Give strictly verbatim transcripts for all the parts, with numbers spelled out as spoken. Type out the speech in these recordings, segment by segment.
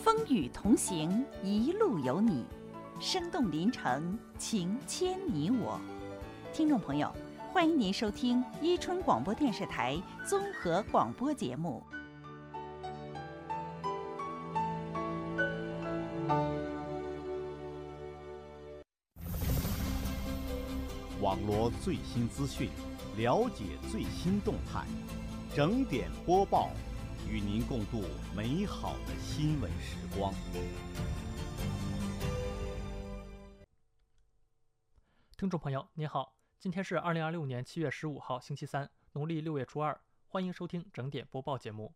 风雨同行，一路有你，生动临城，情牵你我。听众朋友，欢迎您收听伊春广播电视台综合广播节目。 网罗最新资讯，了解最新动态，整点播报，与您共度美好的新闻时光。 听众朋友您好，今天是二零二六年七月十五号星期三，农历六月初二，欢迎收听整点播报节目。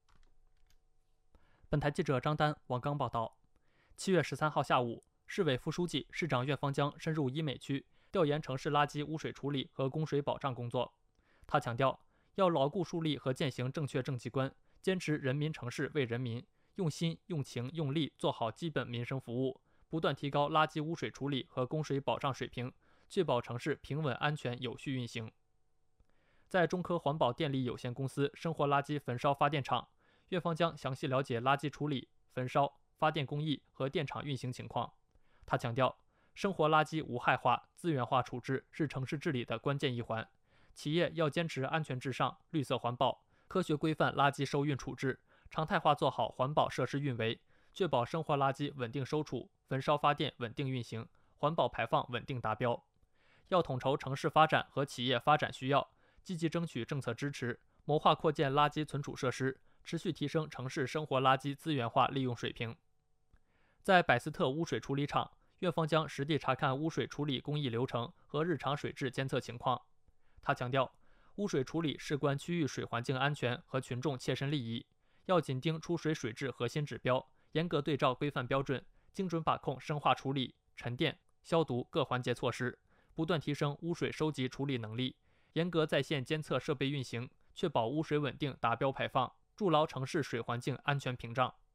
本台记者张丹、王刚报道，七月十三号下午，市委副书记、市长岳方江深入医美区调研城市垃圾污水处理和供水保障工作。他强调，要牢固树立和践行正确政绩观，坚持人民城市为人民，用心、用情、用力做好基本民生服务，不断提高垃圾污水处理和供水保障水平，确保城市平稳、安全、有序运行。在中科环保电力有限公司生活垃圾焚烧发电厂，岳方江详细了解垃圾处理、焚烧、发电工艺和电厂运行情况。他强调，生活垃圾无害化、资源化处置是城市治理的关键一环，企业要坚持安全至上、绿色环保，科学规范垃圾收运处置，常态化做好环保设施运维，确保生活垃圾稳定收储、焚烧发电稳定运行、环保排放稳定达标。要统筹城市发展和企业发展需要，积极争取政策支持，谋划扩建垃圾存储设施，持续提升城市生活垃圾资源化利用水平。在百斯特污水处理厂，岳方江实地查看污水处理工艺流程和日常水质监测情况。他强调，污水处理事关区域水环境安全和群众切身利益，要紧盯出水水质核心指标，严格对照规范标准，精准把控生化处理、沉淀、消毒各环节措施，不断提升污水收集处理能力，严格在线监测设备运行，确保污水稳定达标排放，筑牢城市水环境安全屏障。